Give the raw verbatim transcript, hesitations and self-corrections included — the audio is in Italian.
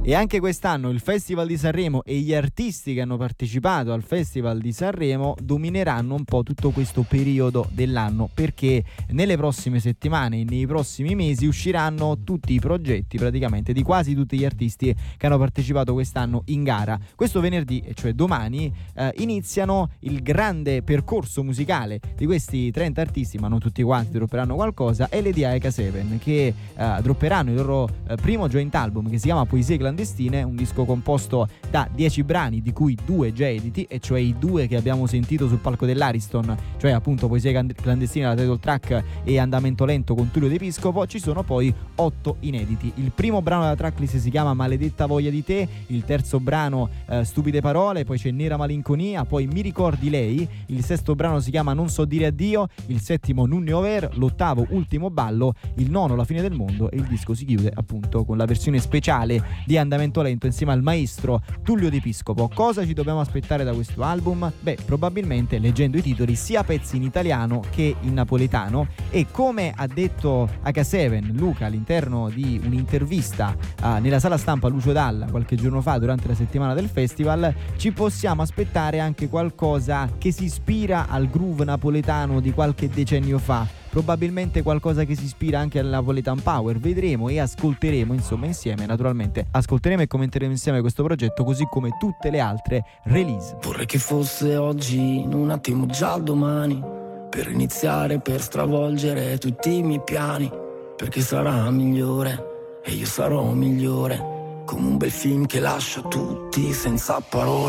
E anche quest'anno il Festival di Sanremo e gli artisti che hanno partecipato al Festival di Sanremo domineranno un po' tutto questo periodo dell'anno, perché nelle prossime settimane e nei prossimi mesi usciranno tutti i progetti praticamente di quasi tutti gli artisti che hanno partecipato quest'anno in gara. Questo venerdì, cioè domani, eh, iniziano il grande percorso musicale di questi trenta artisti, ma non tutti quanti dropperanno qualcosa, e Lady A e K sette che eh, dropperanno il loro eh, primo joint album che si chiama Poesie Clandestine, un disco composto da dieci brani di cui due già editi, e cioè i due che abbiamo sentito sul palco dell'Ariston, cioè appunto Poesie Clandestine, la title track, e Andamento Lento con Tullio D'Episcopo. Ci sono poi otto inediti. Il primo brano della tracklist si chiama Maledetta voglia di te, il terzo brano eh, Stupide parole, poi c'è Nera malinconia, poi Mi ricordi lei, il sesto brano si chiama Non so dire addio, il settimo Nunne over, l'ottavo Ultimo ballo, il nono La fine del mondo, e il disco si chiude appunto con la versione speciale di Andamento Lento insieme al maestro Tullio D'Episcopo. Cosa ci dobbiamo aspettare da questo album? Beh, probabilmente, leggendo i titoli, sia pezzi in italiano che in napoletano, e come ha detto a K sette Luca all'interno di un'intervista uh, nella sala stampa Lucio Dalla qualche giorno fa durante la settimana del festival, ci possiamo aspettare anche qualcosa che si ispira al groove napoletano di qualche decennio fa, probabilmente qualcosa che si ispira anche al Napoletan Power. Vedremo e ascolteremo insomma insieme, naturalmente ascolteremo e commenteremo insieme questo progetto, così come tutte le altre release. Vorrei che fosse oggi, in un attimo già domani, per iniziare, per stravolgere tutti i miei piani, perché sarà migliore e io sarò migliore, come un bel film che lascia tutti senza parole.